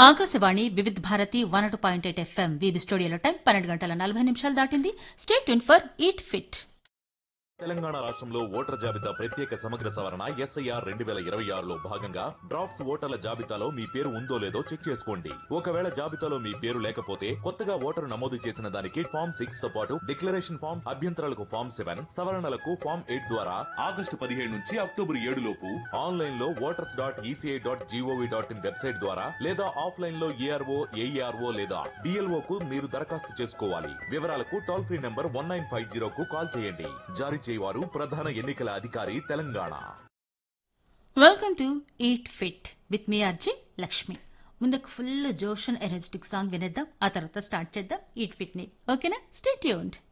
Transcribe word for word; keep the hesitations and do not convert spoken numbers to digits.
ఆకాశవాణి వివిధ Bharati one two point eight FM VB స్టూడియోలో time పన్నెండు గంటల నలభై నిమిషాలు దాటింది. Stay tune for eat fit. Telangana రాష్ట్రంలో ఓటర్ జాబితా ప్రత్యేక సమగ్ర సవరణ ఎస్ఐఆర్ రెండు వేల ఇరవై ఆరులో భాగంగా డ్రాఫ్ట్స్ ఓటర్ల జాబితాలో మీ పేరు ఉందో లేదో చెక్ చేసుకోండి. ఒకవేళ జాబితాలో మీ పేరు లేకపోతే కొత్తగా ఓటరు నమోదు చేసిన దానికి ఫామ్ సిక్స్ తో పాటు డిక్లరేషన్ ఫామ్, అభ్యంతరాలకు ఫామ్ సెవెన్, సవరణలకు ఫామ్ ఎయిట్ ద్వారా ఆగస్టు పదిహేడు నుంచి అక్టోబర్ ఏడు లోపు ఆన్లైన్ లో voters dot ECI dot GOV dot in website ద్వారా లేదా ఆఫ్లైన్ లో ఏఆర్ఓ ఏఈఆర్ఓ లేదా డిఎల్ఓ కు మీరు దరఖాస్తు చేసుకోవాలి. వివరాలకు toll free number one nine five zero కు కాల్ చేయండి. జారీ వారు ప్రధాన ఎన్నికల అధికారి Telangana. Welcome to eat fit with me RJ Lakshmi. ముందుకు ఫుల్ జోష్ అండ్ ఎనర్జెటిక్ సాంగ్ వినేద్దాం, ఆ తర్వాత స్టార్ట్ చేద్దాం ఈట్ ఫిట్ ని. ఓకేనా? Stay tuned.